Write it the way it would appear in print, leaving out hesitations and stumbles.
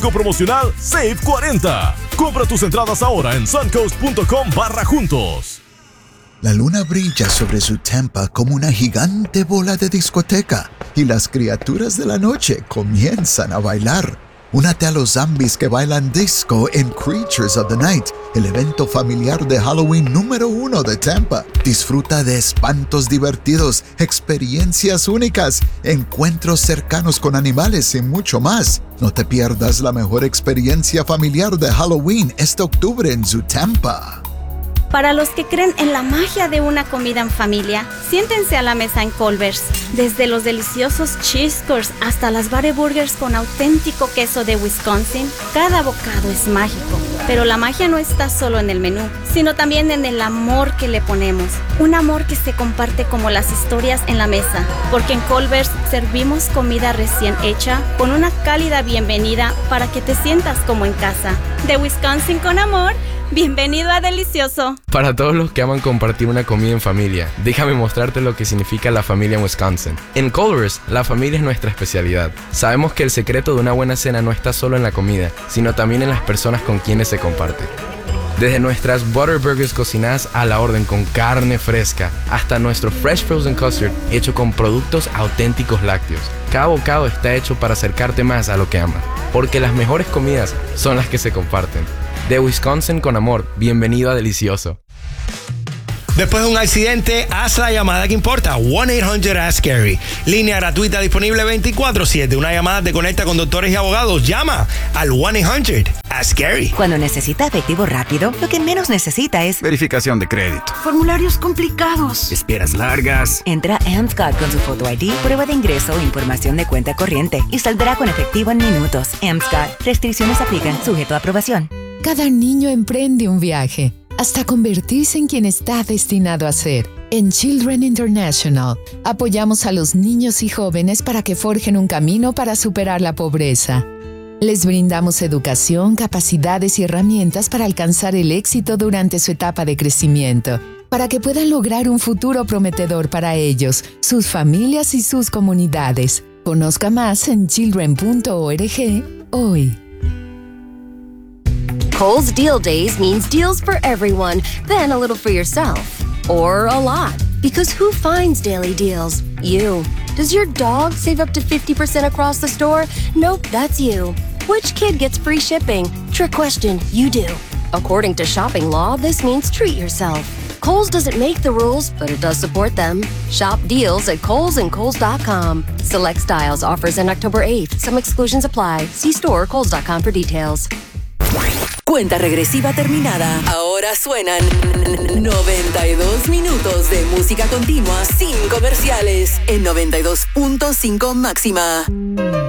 Promocional Save 40. Compra tus entradas ahora en suncoast.com/juntos. La luna brilla sobre su Tampa como una gigante bola de discoteca y las criaturas de la noche comienzan a bailar. Únete a los zombies que bailan disco en Creatures of the Night, el evento familiar de Halloween número 1 de Tampa. Disfruta de espantos divertidos, experiencias únicas, encuentros cercanos con animales y mucho más. No te pierdas la mejor experiencia familiar de Halloween este octubre en Zootampa. Para los que creen en la magia de una comida en familia, siéntense a la mesa en Culver's. Desde los deliciosos cheese curds hasta las Bare Burgers con auténtico queso de Wisconsin, cada bocado es mágico. Pero la magia no está solo en el menú, sino también en el amor que le ponemos. Un amor que se comparte como las historias en la mesa, porque en Culver's servimos comida recién hecha con una cálida bienvenida para que te sientas como en casa. De Wisconsin con amor, bienvenido a Delicioso. Para todos los que aman compartir una comida en familia, déjame mostrarte lo que significa la familia en Wisconsin. En Culver's, la familia es nuestra especialidad. Sabemos que el secreto de una buena cena no está solo en la comida, sino también en las personas con quienes se comparte. Desde nuestras Butter Burgers cocinadas a la orden con carne fresca, hasta nuestro Fresh Frozen Custard hecho con productos auténticos lácteos. Cada bocado está hecho para acercarte más a lo que amas, porque las mejores comidas son las que se comparten. De Wisconsin con amor, bienvenido a Delicioso. Después de un accidente, haz la llamada que importa. 1-800-ASK-GARY. Línea gratuita disponible 24/7. Una llamada te conecta con doctores y abogados. Llama al 1-800-ASK-GARY. Cuando necesita efectivo rápido, lo que menos necesita es verificación de crédito, formularios complicados, esperas largas. Entra a AMSCOT con su Photo ID, prueba de ingreso o información de cuenta corriente y saldrá con efectivo en minutos. AMSCOT. Restricciones aplican. Sujeto a aprobación. Cada niño emprende un viaje hasta convertirse en quien está destinado a ser. En Children International, apoyamos a los niños y jóvenes para que forjen un camino para superar la pobreza. Les brindamos educación, capacidades y herramientas para alcanzar el éxito durante su etapa de crecimiento, para que puedan lograr un futuro prometedor para ellos, sus familias y sus comunidades. Conozca más en children.org hoy. Kohl's Deal Days means deals for everyone, then a little for yourself. Or a lot. Because who finds daily deals? You. Does your dog save up to 50% across the store? Nope, that's you. Which kid gets free shipping? Trick question, you do. According to shopping law, this means treat yourself. Kohl's doesn't make the rules, but it does support them. Shop deals at Kohl's and Kohl's.com. Select styles, offers in October 8th. Some exclusions apply. See store or Kohl's.com for details. Cuenta regresiva terminada. Ahora suenan 92 minutos de música continua sin comerciales en 92.5 máxima.